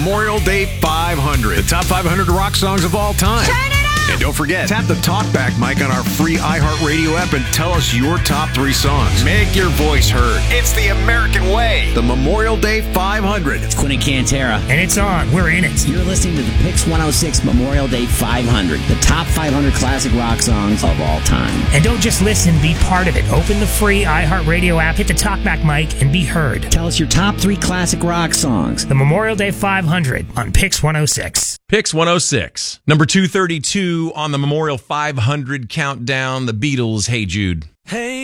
Memorial Day 500. The top 500 rock songs of all time. Turn it up! And don't forget, tap the talkback mic on our free iHeartRadio app and tell us your top 3 songs. Make your voice heard. It's the American way. The Memorial Day 500. It's Quinn and Cantera. And it's on. We're in it. You're listening to the Pix 106 Memorial Day 500, the top 500 classic rock songs of all time. And don't just listen, be part of it. Open the free iHeartRadio app, hit the talkback mic, and be heard. Tell us your top 3 classic rock songs. The Memorial Day 500 on Pix 106. Pix 106. Number 232 on the Memorial 500 countdown, the Beatles, Hey Jude. Hey